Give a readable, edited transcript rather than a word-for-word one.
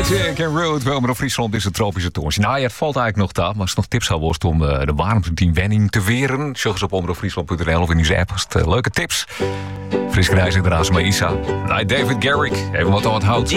Jack and Road, wel maar op Friesland is het tropische toornsje. Nou ja, het valt eigenlijk nog daar. Maar als het nog tips zou worst om de warmte die wenning te weren, zorg eens op omroepfriesland.nl of in uw app. Leuke tips. Fris Grijs en daarnaast met Isa. Nee, David Garrick, even wat aan het hout.